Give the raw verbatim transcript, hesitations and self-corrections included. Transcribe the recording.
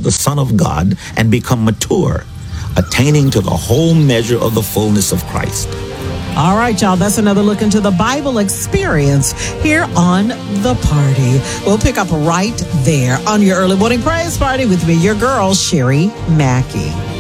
the Son of God and become mature, attaining to the whole measure of the fullness of Christ. All right, y'all, that's another look into the Bible experience here on The Party. We'll pick up right there on your early morning praise party with me, your girl, Sherry Mackey.